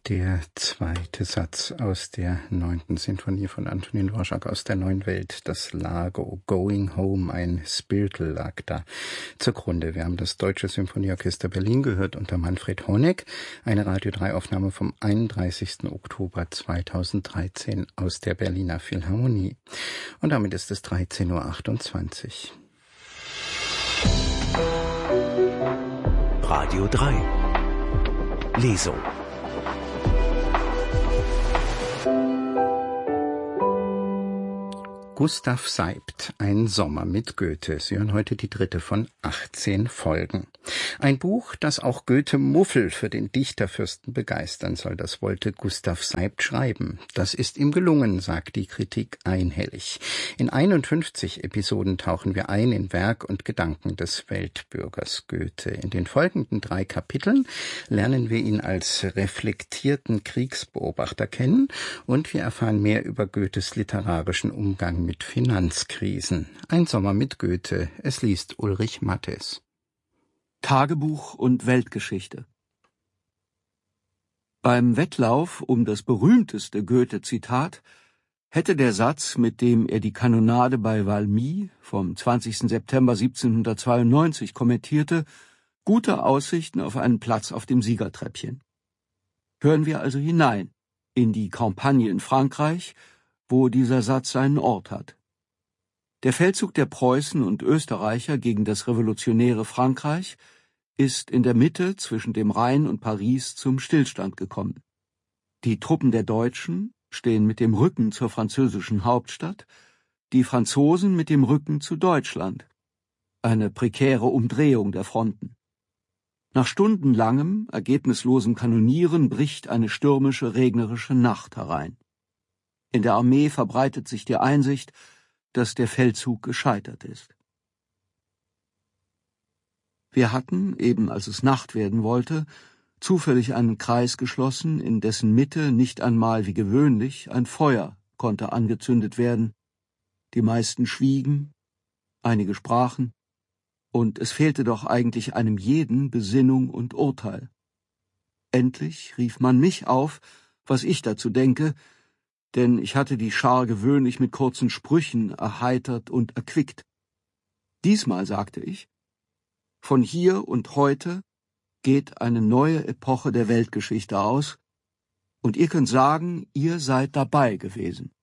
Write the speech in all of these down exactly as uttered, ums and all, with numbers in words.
Der zweite Satz aus der neunten Sinfonie von Antonin Dvorak aus der Neuen Welt, das Largo, Going Home, ein Spirital lag da zugrunde. Wir haben das Deutsche Symphonieorchester Berlin gehört unter Manfred Honeck, eine Radio drei Aufnahme vom einunddreißigsten Oktober zweitausenddreizehn aus der Berliner Philharmonie. Und damit ist es dreizehn Uhr achtundzwanzig. Radio drei Lesung. Gustav Seibt, ein Sommer mit Goethe. Sie hören heute die dritte von achtzehn Folgen. Ein Buch, das auch Goethe Muffel für den Dichterfürsten begeistern soll. Das wollte Gustav Seibt schreiben. Das ist ihm gelungen, sagt die Kritik einhellig. In einundfünfzig Episoden tauchen wir ein in Werk und Gedanken des Weltbürgers Goethe. In den folgenden drei Kapiteln lernen wir ihn als reflektierten Kriegsbeobachter kennen und wir erfahren mehr über Goethes literarischen Umgang mit Finanzkrisen. Ein Sommer mit Goethe. Es liest Ulrich Mattes. Tagebuch und Weltgeschichte. Beim Wettlauf um das berühmteste Goethe-Zitat hätte der Satz, mit dem er die Kanonade bei Valmy vom zwanzigsten September siebzehnhundertzweiundneunzig kommentierte, gute Aussichten auf einen Platz auf dem Siegertreppchen. Hören wir also hinein in die Campagne in Frankreich, wo dieser Satz seinen Ort hat. Der Feldzug der Preußen und Österreicher gegen das revolutionäre Frankreich ist in der Mitte zwischen dem Rhein und Paris zum Stillstand gekommen. Die Truppen der Deutschen stehen mit dem Rücken zur französischen Hauptstadt, die Franzosen mit dem Rücken zu Deutschland. Eine prekäre Umdrehung der Fronten. Nach stundenlangem, ergebnislosem Kanonieren bricht eine stürmische, regnerische Nacht herein. In der Armee verbreitet sich die Einsicht, dass der Feldzug gescheitert ist. Wir hatten, eben als es Nacht werden wollte, zufällig einen Kreis geschlossen, in dessen Mitte nicht einmal wie gewöhnlich ein Feuer konnte angezündet werden. Die meisten schwiegen, einige sprachen, und es fehlte doch eigentlich einem jeden Besinnung und Urteil. Endlich rief man mich auf, was ich dazu denke, denn ich hatte die Schar gewöhnlich mit kurzen Sprüchen erheitert und erquickt. Diesmal sagte ich, von hier und heute geht eine neue Epoche der Weltgeschichte aus, und ihr könnt sagen, ihr seid dabei gewesen.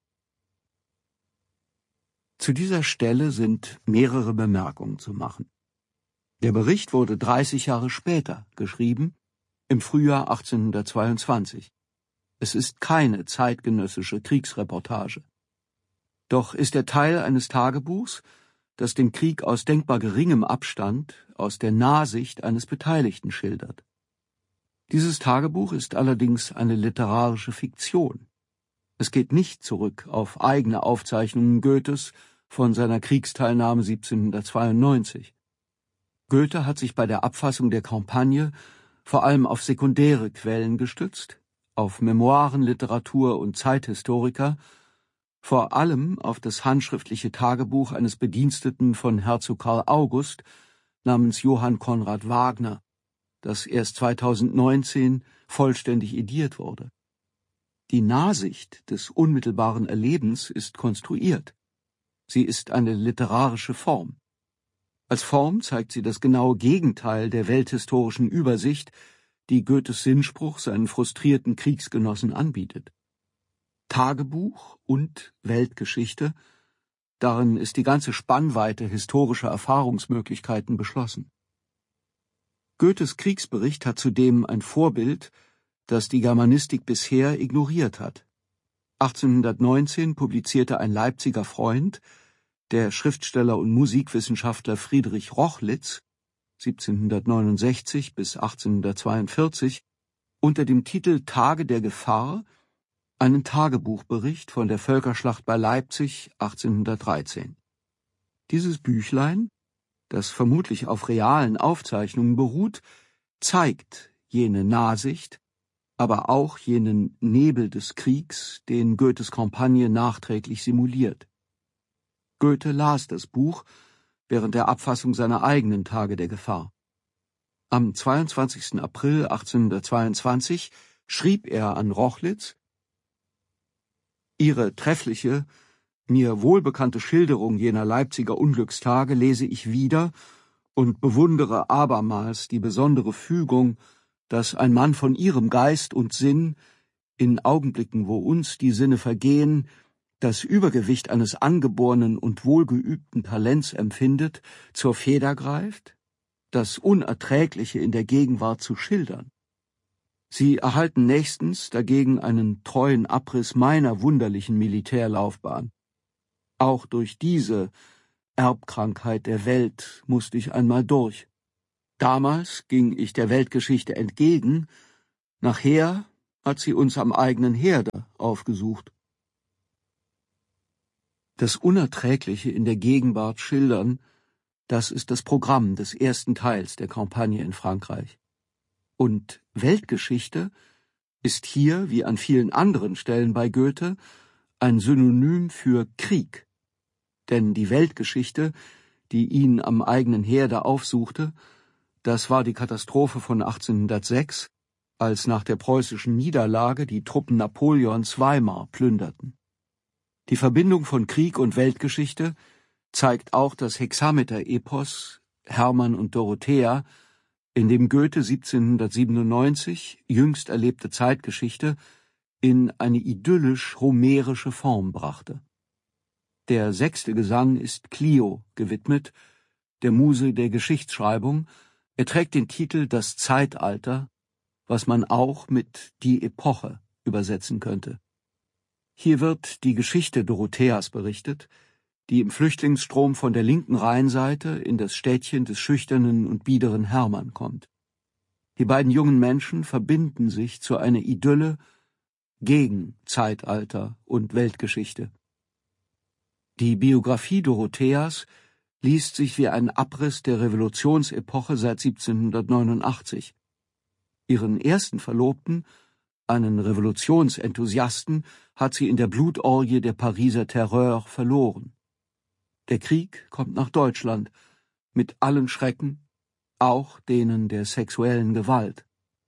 Zu dieser Stelle sind mehrere Bemerkungen zu machen. Der Bericht wurde dreißig Jahre später geschrieben, im Frühjahr achtzehnhundertzweiundzwanzig. Es ist keine zeitgenössische Kriegsreportage. Doch ist er Teil eines Tagebuchs, das den Krieg aus denkbar geringem Abstand, aus der Nahsicht eines Beteiligten schildert. Dieses Tagebuch ist allerdings eine literarische Fiktion. Es geht nicht zurück auf eigene Aufzeichnungen Goethes von seiner Kriegsteilnahme siebzehnhundertzweiundneunzig. Goethe hat sich bei der Abfassung der Kampagne vor allem auf sekundäre Quellen gestützt, auf Memoiren, Literatur und Zeithistoriker, vor allem auf das handschriftliche Tagebuch eines Bediensteten von Herzog Karl August namens Johann Conrad Wagner, das erst zweitausendneunzehn vollständig ediert wurde. Die Nahsicht des unmittelbaren Erlebens ist konstruiert. Sie ist eine literarische Form. Als Form zeigt sie das genaue Gegenteil der welthistorischen Übersicht, die Goethes Sinnspruch seinen frustrierten Kriegsgenossen anbietet. Tagebuch und Weltgeschichte, darin ist die ganze Spannweite historischer Erfahrungsmöglichkeiten beschlossen. Goethes Kriegsbericht hat zudem ein Vorbild, das die Germanistik bisher ignoriert hat. achtzehnhundertneunzehn publizierte ein Leipziger Freund, der Schriftsteller und Musikwissenschaftler Friedrich Rochlitz, siebzehnhundertneunundsechzig bis achtzehnhundertzweiundvierzig, unter dem Titel Tage der Gefahr einen Tagebuchbericht von der Völkerschlacht bei Leipzig achtzehnhundertdreizehn. Dieses Büchlein, das vermutlich auf realen Aufzeichnungen beruht, zeigt jene Nahsicht, aber auch jenen Nebel des Kriegs, den Goethes Kampagne nachträglich simuliert. Goethe las das Buch während der Abfassung seiner eigenen Tage der Gefahr. Am zweiundzwanzigsten April achtzehnhundertzweiundzwanzig schrieb er an Rochlitz: Ihre treffliche, mir wohlbekannte Schilderung jener Leipziger Unglückstage lese ich wieder und bewundere abermals die besondere Fügung, dass ein Mann von Ihrem Geist und Sinn in Augenblicken, wo uns die Sinne vergehen, das Übergewicht eines angeborenen und wohlgeübten Talents empfindet, zur Feder greift, das Unerträgliche in der Gegenwart zu schildern. Sie erhalten nächstens dagegen einen treuen Abriss meiner wunderlichen Militärlaufbahn. Auch durch diese Erbkrankheit der Welt musste ich einmal durch. Damals ging ich der Weltgeschichte entgegen, nachher hat sie uns am eigenen Herde aufgesucht. Das Unerträgliche in der Gegenwart schildern, das ist das Programm des ersten Teils der Kampagne in Frankreich. Und Weltgeschichte ist hier, wie an vielen anderen Stellen bei Goethe, ein Synonym für Krieg. Denn die Weltgeschichte, die ihn am eigenen Herde aufsuchte, das war die Katastrophe von achtzehnhundertsechs, als nach der preußischen Niederlage die Truppen Napoleons Weimar plünderten. Die Verbindung von Krieg und Weltgeschichte zeigt auch das Hexameter-Epos Hermann und Dorothea, in dem Goethe siebzehnhundertsiebenundneunzig jüngst erlebte Zeitgeschichte in eine idyllisch-homerische Form brachte. Der sechste Gesang ist Clio gewidmet, der Muse der Geschichtsschreibung. Er trägt den Titel »Das Zeitalter«, was man auch mit »die Epoche« übersetzen könnte. Hier wird die Geschichte Dorotheas berichtet, die im Flüchtlingsstrom von der linken Rheinseite in das Städtchen des schüchternen und biederen Hermann kommt. Die beiden jungen Menschen verbinden sich zu einer Idylle gegen Zeitalter und Weltgeschichte. Die Biografie Dorotheas liest sich wie ein Abriss der Revolutionsepoche seit siebzehnhundertneunundachtzig. Ihren ersten Verlobten, einen Revolutionsenthusiasten, hat sie in der Blutorgie der Pariser Terreur verloren. Der Krieg kommt nach Deutschland, mit allen Schrecken, auch denen der sexuellen Gewalt.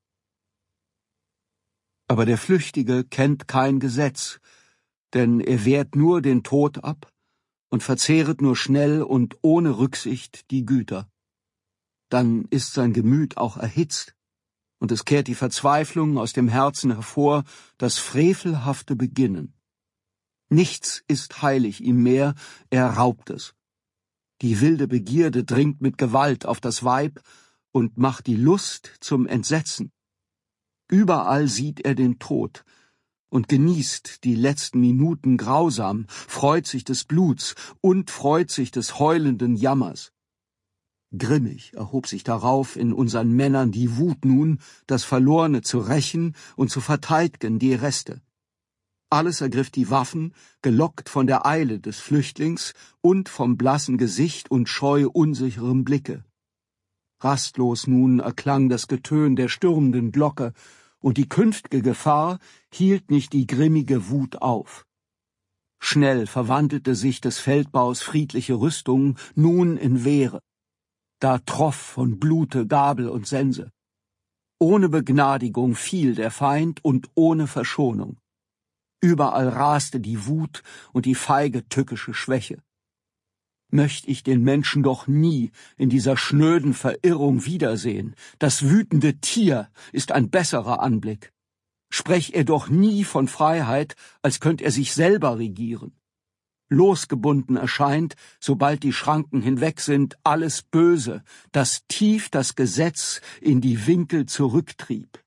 Aber der Flüchtige kennt kein Gesetz, denn er wehrt nur den Tod ab und verzehret nur schnell und ohne Rücksicht die Güter. Dann ist sein Gemüt auch erhitzt, und es kehrt die Verzweiflung aus dem Herzen hervor, das frevelhafte Beginnen. Nichts ist heilig ihm mehr, er raubt es. Die wilde Begierde dringt mit Gewalt auf das Weib und macht die Lust zum Entsetzen. Überall sieht er den Tod und genießt die letzten Minuten grausam, freut sich des Bluts und freut sich des heulenden Jammers. Grimmig erhob sich darauf in unseren Männern die Wut nun, das Verlorene zu rächen und zu verteidigen die Reste. Alles ergriff die Waffen, gelockt von der Eile des Flüchtlings und vom blassen Gesicht und scheu unsicherem Blicke. Rastlos nun erklang das Getön der stürmenden Glocke, und die künftige Gefahr hielt nicht die grimmige Wut auf. Schnell verwandelte sich des Feldbaus friedliche Rüstung nun in Wehre. Da troff von Blute Gabel und Sense. Ohne Begnadigung fiel der Feind und ohne Verschonung. Überall raste die Wut und die feige tückische Schwäche. Möcht ich den Menschen doch nie in dieser schnöden Verirrung wiedersehen. Das wütende Tier ist ein besserer Anblick. Sprech er doch nie von Freiheit, als könnt er sich selber regieren. Losgebunden erscheint, sobald die Schranken hinweg sind, alles Böse, das tief das Gesetz in die Winkel zurücktrieb.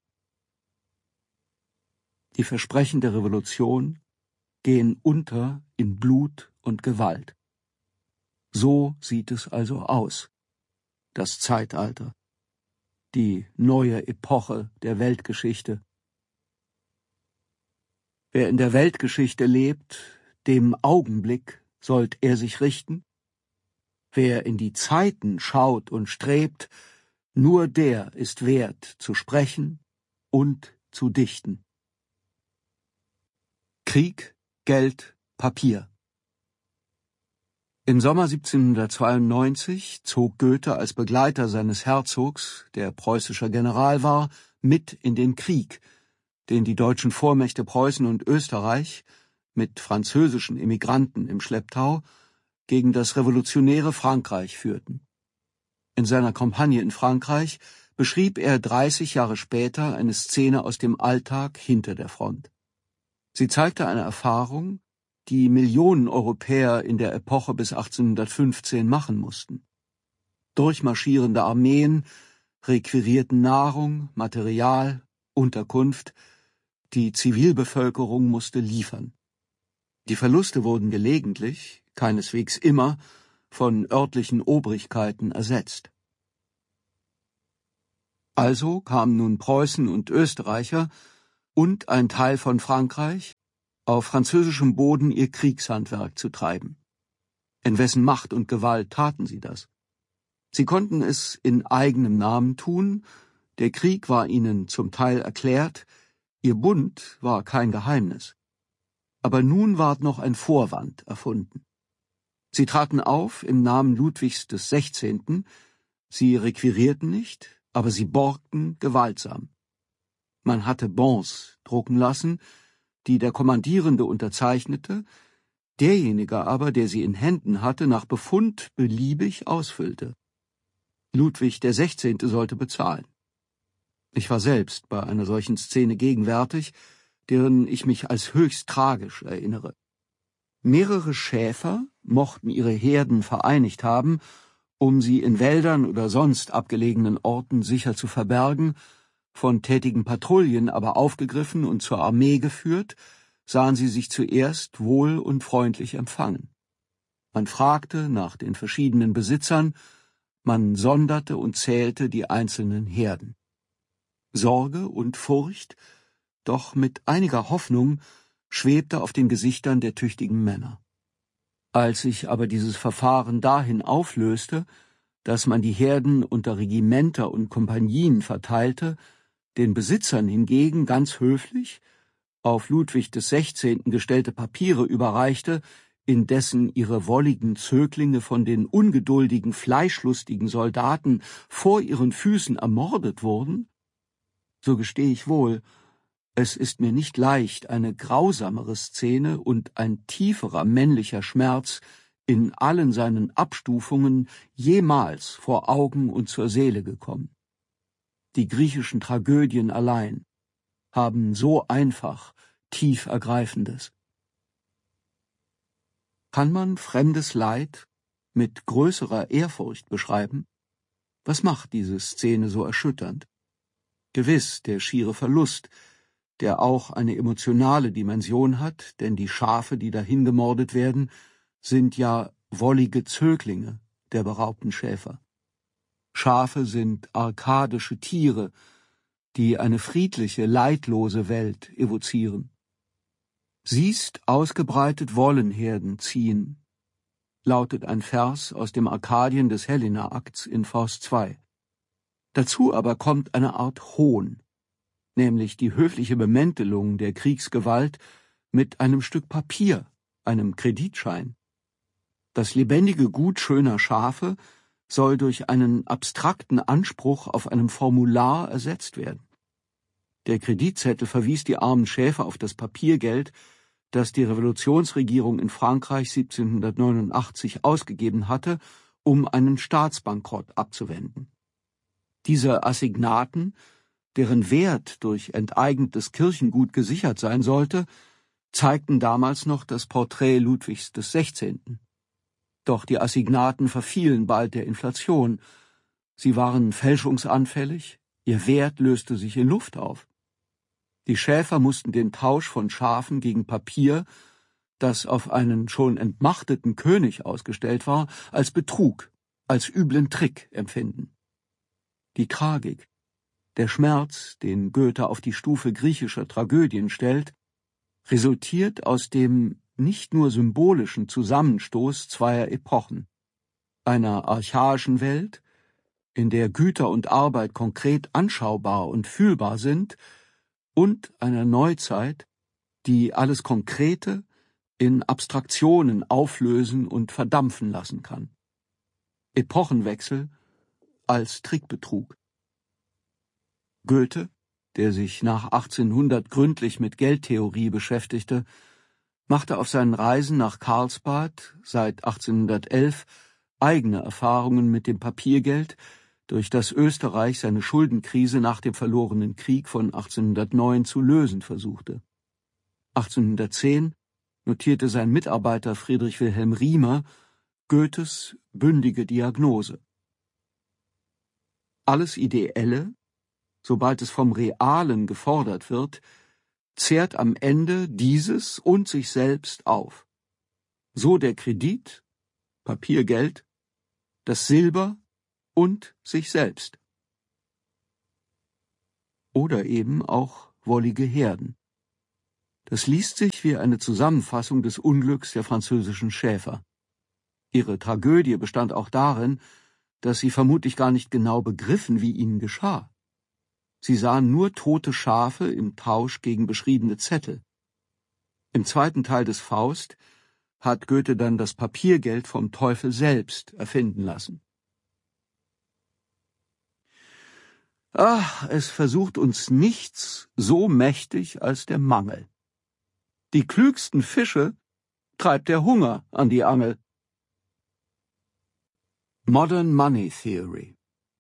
Die Versprechen der Revolution gehen unter in Blut und Gewalt. So sieht es also aus, das Zeitalter, die neue Epoche der Weltgeschichte. Wer in der Weltgeschichte lebt, dem Augenblick sollt er sich richten. Wer in die Zeiten schaut und strebt, nur der ist wert zu sprechen und zu dichten. Krieg, Geld, Papier. Im Sommer siebzehnhundertzweiundneunzig zog Goethe als Begleiter seines Herzogs, der preußischer General war, mit in den Krieg, den die deutschen Vormächte Preußen und Österreich mit französischen Emigranten im Schlepptau gegen das revolutionäre Frankreich führten. In seiner Kampagne in Frankreich beschrieb er dreißig Jahre später eine Szene aus dem Alltag hinter der Front. Sie zeigte eine Erfahrung, die Millionen Europäer in der Epoche bis achtzehnhundertfünfzehn machen mussten. Durchmarschierende Armeen requirierten Nahrung, Material, Unterkunft, die Zivilbevölkerung musste liefern. Die Verluste wurden gelegentlich, keineswegs immer, von örtlichen Obrigkeiten ersetzt. Also kamen nun Preußen und Österreicher und ein Teil von Frankreich auf französischem Boden ihr Kriegshandwerk zu treiben. In wessen Macht und Gewalt taten sie das? Sie konnten es in eigenem Namen tun, der Krieg war ihnen zum Teil erklärt, ihr Bund war kein Geheimnis. Aber nun ward noch ein Vorwand erfunden. Sie traten auf im Namen Ludwigs des Sechzehnten, sie requirierten nicht, aber sie borgten gewaltsam. Man hatte Bons drucken lassen, die der Kommandierende unterzeichnete, derjenige aber, der sie in Händen hatte, nach Befund beliebig ausfüllte. Ludwig der Sechzehnte sollte bezahlen. Ich war selbst bei einer solchen Szene gegenwärtig, deren ich mich als höchst tragisch erinnere. Mehrere Schäfer mochten ihre Herden vereinigt haben, um sie in Wäldern oder sonst abgelegenen Orten sicher zu verbergen, von tätigen Patrouillen aber aufgegriffen und zur Armee geführt, sahen sie sich zuerst wohl und freundlich empfangen. Man fragte nach den verschiedenen Besitzern, man sonderte und zählte die einzelnen Herden. Sorge und Furcht, doch mit einiger Hoffnung, schwebte auf den Gesichtern der tüchtigen Männer. Als sich aber dieses Verfahren dahin auflöste, dass man die Herden unter Regimenter und Kompanien verteilte, den Besitzern hingegen ganz höflich auf Ludwig des Sechzehnten gestellte Papiere überreichte, indessen ihre wolligen Zöglinge von den ungeduldigen, fleischlustigen Soldaten vor ihren Füßen ermordet wurden, so gestehe ich wohl, es ist mir nicht leicht, eine grausamere Szene und ein tieferer männlicher Schmerz in allen seinen Abstufungen jemals vor Augen und zur Seele gekommen. Die griechischen Tragödien allein haben so einfach tief Ergreifendes. Kann man fremdes Leid mit größerer Ehrfurcht beschreiben? Was macht diese Szene so erschütternd? Gewiss der schiere Verlust, der auch eine emotionale Dimension hat, denn die Schafe, die dahin gemordet werden, sind ja wollige Zöglinge der beraubten Schäfer. Schafe sind arkadische Tiere, die eine friedliche, leidlose Welt evozieren. Siehst ausgebreitet Wollenherden ziehen, lautet ein Vers aus dem Arkadien des Helena-Akts in Faust zwei. Dazu aber kommt eine Art Hohn, nämlich die höfliche Bemäntelung der Kriegsgewalt mit einem Stück Papier, einem Kreditschein. Das lebendige Gut schöner Schafe soll durch einen abstrakten Anspruch auf einem Formular ersetzt werden. Der Kreditzettel verwies die armen Schäfer auf das Papiergeld, das die Revolutionsregierung in Frankreich siebzehnhundertneunundachtzig ausgegeben hatte, um einen Staatsbankrott abzuwenden. Diese Assignaten, deren Wert durch enteigntes Kirchengut gesichert sein sollte, zeigten damals noch das Porträt Ludwigs des Sechzehnten. Doch die Assignaten verfielen bald der Inflation. Sie waren fälschungsanfällig, ihr Wert löste sich in Luft auf. Die Schäfer mussten den Tausch von Schafen gegen Papier, das auf einen schon entmachteten König ausgestellt war, als Betrug, als üblen Trick empfinden. Die Tragik, der Schmerz, den Goethe auf die Stufe griechischer Tragödien stellt, resultiert aus dem nicht nur symbolischen Zusammenstoß zweier Epochen, einer archaischen Welt, in der Güter und Arbeit konkret anschaubar und fühlbar sind, und einer Neuzeit, die alles Konkrete in Abstraktionen auflösen und verdampfen lassen kann. Epochenwechsel als Trickbetrug. Goethe, der sich nach achtzehnhundert gründlich mit Geldtheorie beschäftigte, machte auf seinen Reisen nach Karlsbad seit achtzehnhundertelf eigene Erfahrungen mit dem Papiergeld, durch das Österreich seine Schuldenkrise nach dem verlorenen Krieg von achtzehnhundertneun zu lösen versuchte. achtzehnhundertzehn notierte sein Mitarbeiter Friedrich Wilhelm Riemer Goethes bündige Diagnose. Alles Ideelle, sobald es vom Realen gefordert wird, zehrt am Ende dieses und sich selbst auf. So der Kredit, Papiergeld, das Silber und sich selbst. Oder eben auch wollige Herden. Das liest sich wie eine Zusammenfassung des Unglücks der französischen Schäfer. Ihre Tragödie bestand auch darin, dass sie vermutlich gar nicht genau begriffen, wie ihnen geschah. Sie sahen nur tote Schafe im Tausch gegen beschriebene Zettel. Im zweiten Teil des Faust hat Goethe dann das Papiergeld vom Teufel selbst erfinden lassen. Ach, es versucht uns nichts so mächtig als der Mangel. Die klügsten Fische treibt der Hunger an die Angel. Modern Money Theory.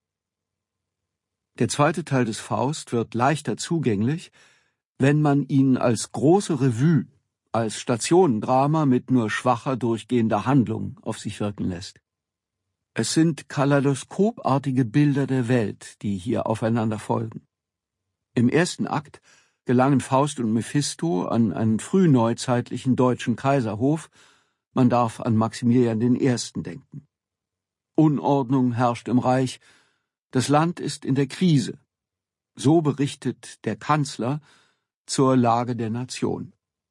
Der zweite Teil des Faust wird leichter zugänglich, wenn man ihn als große Revue, als Stationendrama mit nur schwacher durchgehender Handlung auf sich wirken lässt. Es sind kaleidoskopartige Bilder der Welt, die hier aufeinander folgen. Im ersten Akt gelangen Faust und Mephisto an einen frühneuzeitlichen deutschen Kaiserhof, man darf an Maximilian den Ersten denken. Unordnung herrscht im Reich, das Land ist in der Krise. So berichtet der Kanzler zur Lage der Nation.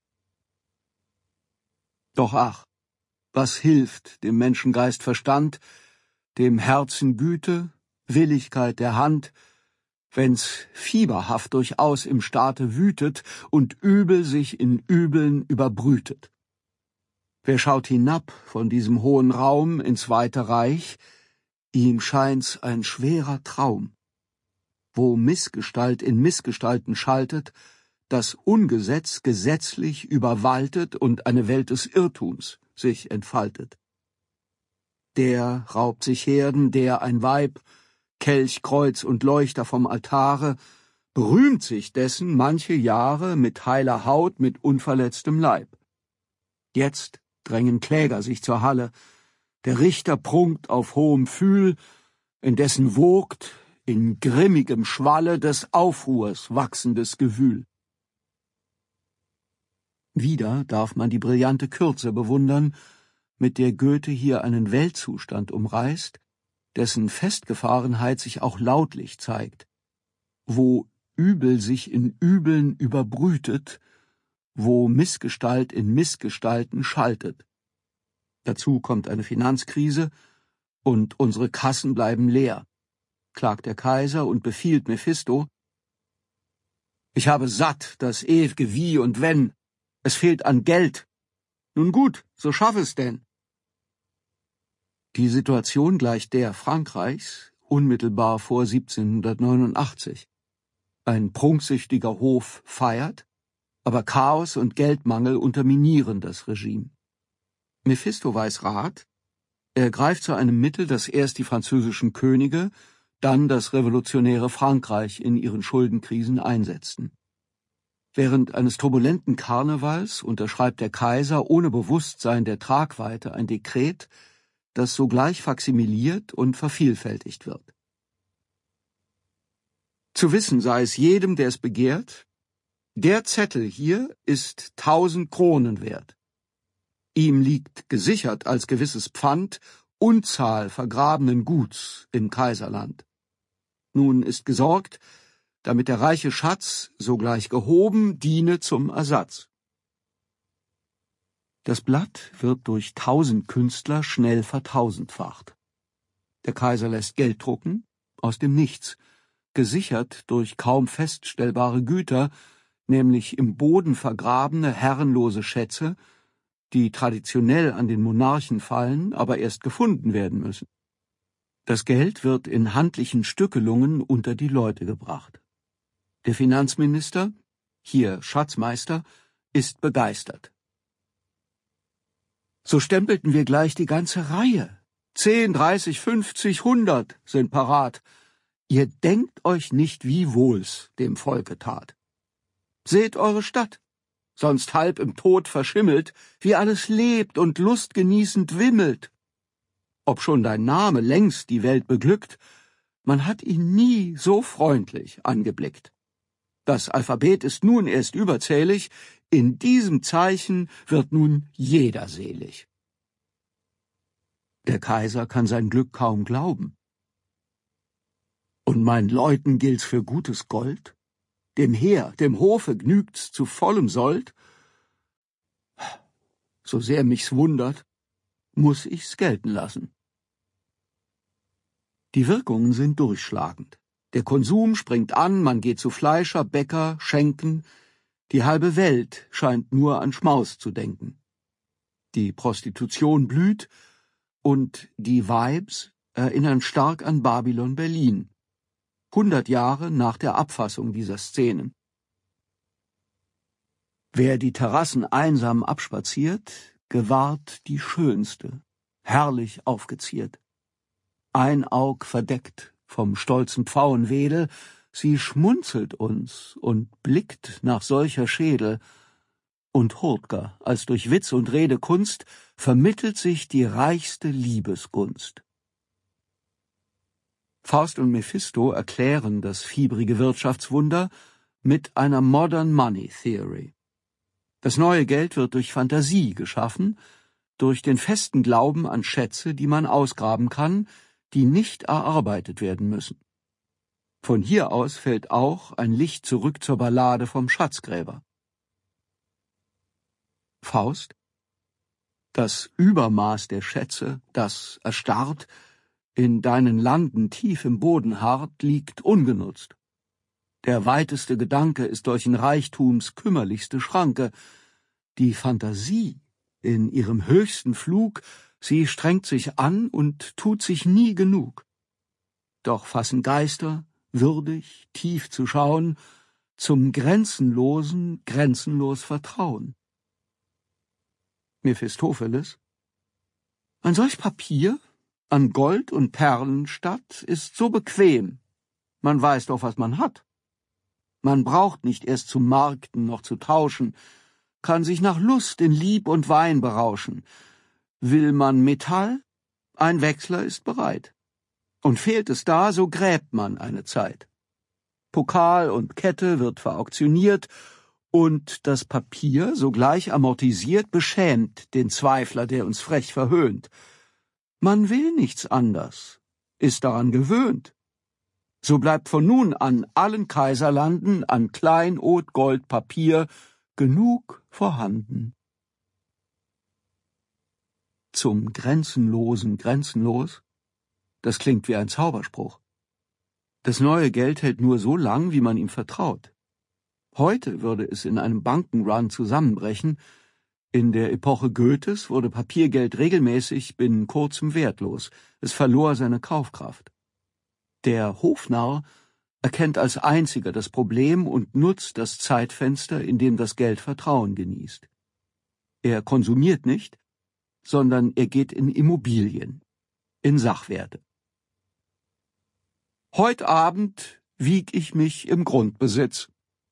Doch ach, was hilft dem Menschengeist Verstand, dem Herzen Güte, Willigkeit der Hand, wenn's fieberhaft durchaus im Staate wütet und Übel sich in Übeln überbrütet. Wer schaut hinab von diesem hohen Raum ins weite Reich, ihm scheint's ein schwerer Traum, wo Missgestalt in Missgestalten schaltet, das Ungesetz gesetzlich überwaltet und eine Welt des Irrtums sich entfaltet. Der raubt sich Herden, der ein Weib, Kelch, Kreuz und Leuchter vom Altare, berühmt sich dessen manche Jahre mit heiler Haut, mit unverletztem Leib. Jetzt drängen Kläger sich zur Halle, der Richter prunkt auf hohem Pfühl, indessen wogt in grimmigem Schwalle des Aufruhrs wachsendes Gewühl. Wieder darf man die brillante Kürze bewundern, mit der Goethe hier einen Weltzustand umreißt, dessen Festgefahrenheit sich auch lautlich zeigt, wo Übel sich in Übeln überbrütet, wo Missgestalt in Missgestalten schaltet. Dazu kommt eine Finanzkrise, und unsere Kassen bleiben leer, klagt der Kaiser und befiehlt Mephisto: Ich habe satt das ew'ge Wie und Wenn, es fehlt an Geld. Nun gut, so schaff es denn. Die Situation gleicht der Frankreichs unmittelbar vor siebzehnhundertneunundachtzig. Ein prunksüchtiger Hof feiert, aber Chaos und Geldmangel unterminieren das Regime. Mephisto weiß Rat, er greift zu einem Mittel, das erst die französischen Könige, dann das revolutionäre Frankreich in ihren Schuldenkrisen einsetzten. Während eines turbulenten Karnevals unterschreibt der Kaiser ohne Bewusstsein der Tragweite ein Dekret, das sogleich faksimiliert und vervielfältigt wird. Zu wissen sei es jedem, der es begehrt: Der Zettel hier ist tausend Kronen wert. Ihm liegt gesichert als gewisses Pfand Unzahl vergrabenen Guts im Kaiserland. Nun ist gesorgt, damit der reiche Schatz, sogleich gehoben, diene zum Ersatz. Das Blatt wird durch tausend Künstler schnell vertausendfacht. Der Kaiser lässt Geld drucken, aus dem Nichts, gesichert durch kaum feststellbare Güter, nämlich im Boden vergrabene herrenlose Schätze, die traditionell an den Monarchen fallen, aber erst gefunden werden müssen. Das Geld wird in handlichen Stückelungen unter die Leute gebracht. Der Finanzminister, hier Schatzmeister, ist begeistert. So stempelten wir gleich die ganze Reihe. Zehn, dreißig, fünfzig, hundert sind parat. Ihr denkt euch nicht, wie wohl's dem Volke tat. Seht eure Stadt, sonst halb im Tod verschimmelt, wie alles lebt und lustgenießend wimmelt. Ob schon dein Name längst die Welt beglückt, man hat ihn nie so freundlich angeblickt. Das Alphabet ist nun erst überzählig, in diesem Zeichen wird nun jeder selig. Der Kaiser kann sein Glück kaum glauben. Und meinen Leuten gilt's für gutes Gold? Dem Heer, dem Hofe gnügt's zu vollem Sold? So sehr mich's wundert, muß ich's gelten lassen. Die Wirkungen sind durchschlagend. Der Konsum springt an, man geht zu Fleischer, Bäcker, Schenken. Die halbe Welt scheint nur an Schmaus zu denken. Die Prostitution blüht, und die Vibes erinnern stark an Babylon Berlin, hundert Jahre nach der Abfassung dieser Szenen. Wer die Terrassen einsam abspaziert, gewahrt die schönste, herrlich aufgeziert. Ein Aug verdeckt vom stolzen Pfauenwedel, sie schmunzelt uns und blickt nach solcher Schädel, und Hurtger, als durch Witz und Rede Kunst, vermittelt sich die reichste Liebesgunst. Faust und Mephisto erklären das fiebrige Wirtschaftswunder mit einer Modern Money Theory. Das neue Geld wird durch Fantasie geschaffen, durch den festen Glauben an Schätze, die man ausgraben kann, die nicht erarbeitet werden müssen. Von hier aus fällt auch ein Licht zurück zur Ballade vom Schatzgräber. Faust: Das Übermaß der Schätze, das erstarrt, in deinen Landen tief im Boden harrt, liegt ungenutzt. Der weiteste Gedanke ist solchen Reichtums kümmerlichste Schranke. Die Fantasie in ihrem höchsten Flug, sie strengt sich an und tut sich nie genug. Doch fassen Geister, würdig, tief zu schauen, zum Grenzenlosen grenzenlos Vertrauen. Mephistopheles: Ein solch Papier, an Gold und Perlen statt, ist so bequem. Man weiß doch, was man hat. Man braucht nicht erst zu markten noch zu tauschen, kann sich nach Lust in Lieb und Wein berauschen. Will man Metall? Ein Wechsler ist bereit. Und fehlt es da, so gräbt man eine Zeit. Pokal und Kette wird verauktioniert, und das Papier, sogleich amortisiert, beschämt den Zweifler, der uns frech verhöhnt. Man will nichts anders, ist daran gewöhnt. So bleibt von nun an allen Kaiserlanden an Kleinod, Gold, Papier genug vorhanden. Zum Grenzenlosen grenzenlos? Das klingt wie ein Zauberspruch. Das neue Geld hält nur so lang, wie man ihm vertraut. Heute würde es in einem Bankenrun zusammenbrechen. In der Epoche Goethes wurde Papiergeld regelmäßig binnen kurzem wertlos. Es verlor seine Kaufkraft. Der Hofnarr erkennt als einziger das Problem und nutzt das Zeitfenster, in dem das Geld Vertrauen genießt. Er konsumiert nicht, sondern er geht in Immobilien, in Sachwerte. Heut Abend wieg ich mich im Grundbesitz.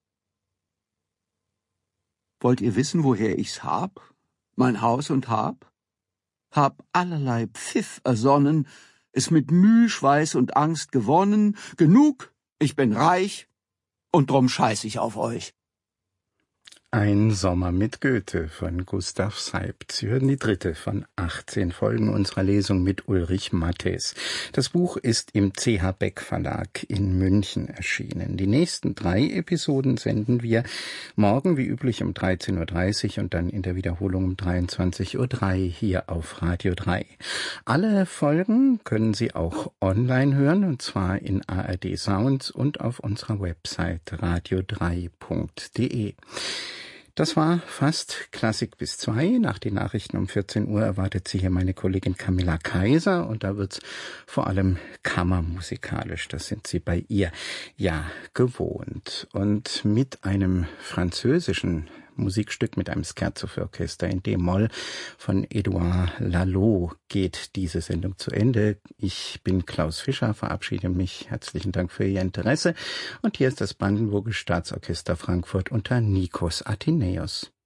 Wollt ihr wissen, woher ich's hab? Mein Haus und Hab? Hab allerlei Pfiff ersonnen, es mit Müh, Schweiß und Angst gewonnen. Genug, ich bin reich, und drum scheiß ich auf euch. Ein Sommer mit Goethe von Gustav Seibt. Sie hören die dritte von achtzehn Folgen unserer Lesung mit Ulrich Matthes. Das Buch ist im C H Beck Verlag in München erschienen. Die nächsten drei Episoden senden wir morgen wie üblich um dreizehn Uhr dreißig und dann in der Wiederholung um dreiundzwanzig Uhr drei hier auf Radio drei. Alle Folgen können Sie auch online hören, und zwar in A R D Sounds und auf unserer Website radio drei punkt de. Das war fast Klassik bis zwei. Nach den Nachrichten um vierzehn Uhr erwartet Sie hier meine Kollegin Camilla Kaiser und da wird's vor allem kammermusikalisch. Das sind Sie bei ihr ja gewohnt. Und mit einem französischen Musikstück, mit einem Scherzo für Orchester in D-Moll von Edouard Lalo geht diese Sendung zu Ende. Ich bin Klaus Fischer, verabschiede mich. Herzlichen Dank für Ihr Interesse. Und hier ist das Brandenburgische Staatsorchester Frankfurt unter Nikos Athenäus.